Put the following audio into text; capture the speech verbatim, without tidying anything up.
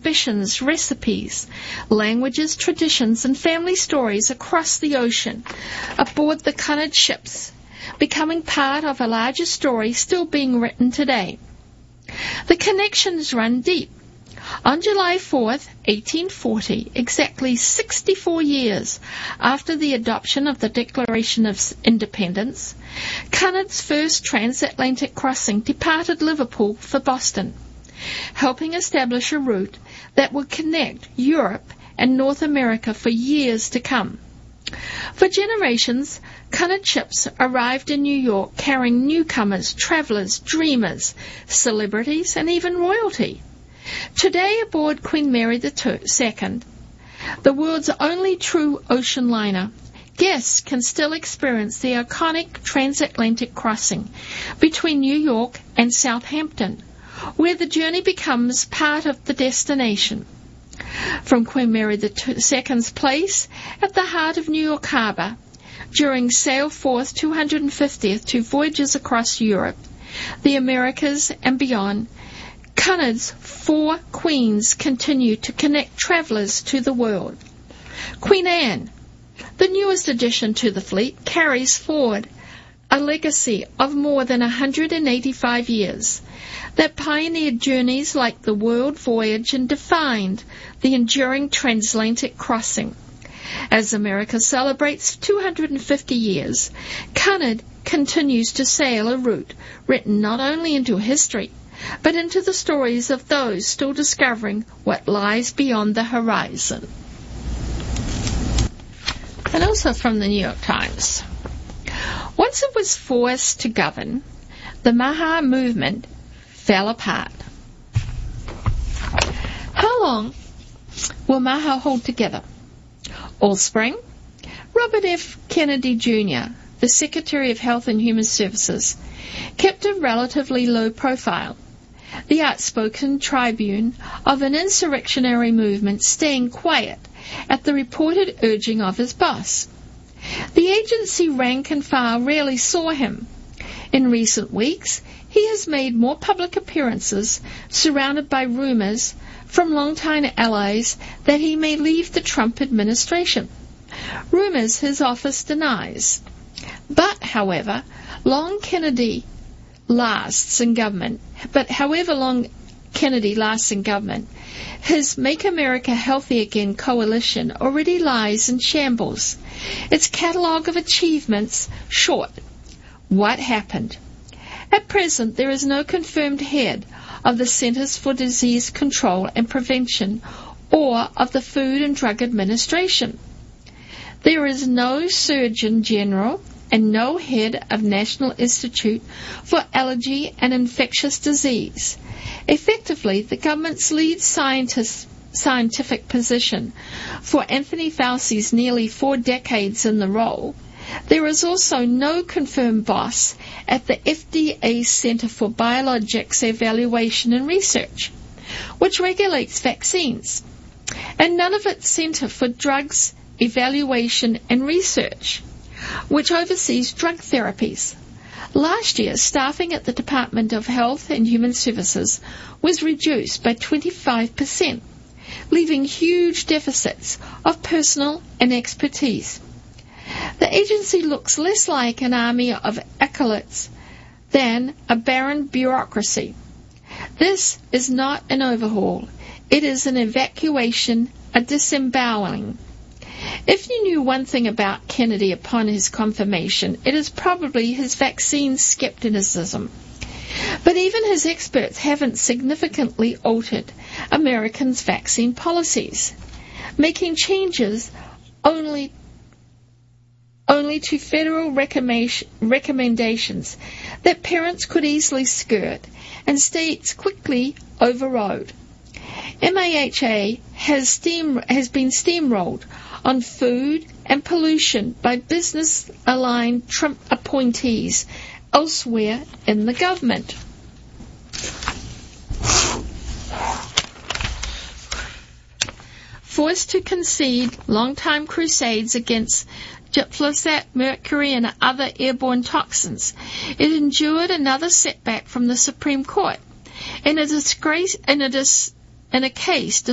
exhibitions, recipes, languages, traditions, and family stories across the ocean aboard the Cunard ships, becoming part of a larger story still being written today. The connections run deep. On July fourth, eighteen forty, exactly sixty-four years after the adoption of the Declaration of Independence, Cunard's first transatlantic crossing departed Liverpool for Boston, helping establish a route that would connect Europe and North America for years to come. For generations, Cunard ships arrived in New York carrying newcomers, travelers, dreamers, celebrities, and even royalty. Today, aboard Queen Mary the Second, the world's only true ocean liner, guests can still experience the iconic transatlantic crossing between New York and Southampton, where the journey becomes part of the destination. From Queen Mary the Second's place at the heart of New York Harbor, during Sail Forth two hundred fiftieth two voyages across Europe, the Americas, and beyond, Cunard's four queens continue to connect travellers to the world. Queen Anne, the newest addition to the fleet, carries forward a legacy of more than one hundred eighty-five years that pioneered journeys like the World Voyage and defined the enduring transatlantic crossing. As America celebrates two hundred fifty years, Cunard continues to sail a route written not only into history, but into the stories of those still discovering what lies beyond the horizon. And also from the New York Times. Once it was forced to govern, the Maha movement fell apart. How long will Maha hold together? All spring, Robert F. Kennedy Junior, the Secretary of Health and Human Services, kept a relatively low profile, the outspoken tribune of an insurrectionary movement staying quiet at the reported urging of his boss. The agency rank and file rarely saw him. In recent weeks, he has made more public appearances, surrounded by rumors from longtime allies that he may leave the Trump administration. Rumors his office denies. But, however, long Kennedy lasts in government, but however long Kennedy lasts in government, his Make America Healthy Again coalition already lies in shambles, its catalogue of achievements short. What happened? At present, there is no confirmed head of the Centers for Disease Control and Prevention or of the Food and Drug Administration. There is no Surgeon General and no head of National Institute for Allergy and Infectious Disease. Effectively, the government's lead scientist, scientific position for Anthony Fauci's nearly four decades in the role, there is also no confirmed boss at the F D A Center for Biologics Evaluation and Research, which regulates vaccines, and none of its Center for Drugs Evaluation and Research, which oversees drug therapies. Last year, staffing at the Department of Health and Human Services was reduced by twenty-five percent, leaving huge deficits of personnel and expertise. The agency looks less like an army of acolytes than a barren bureaucracy. This is not an overhaul. It is an evacuation, a disemboweling. If you knew one thing about Kennedy upon his confirmation, it is probably his vaccine skepticism. But even his experts haven't significantly altered Americans' vaccine policies, making changes only only to federal recommendations that parents could easily skirt and states quickly overrode. M A H A has, steam, has been steamrolled on food and pollution by business-aligned Trump appointees elsewhere in the government. Forced to concede long-time crusades against glyphosate, mercury, and other airborne toxins, it endured another setback from the Supreme Court in a disgrace in a dis, in a case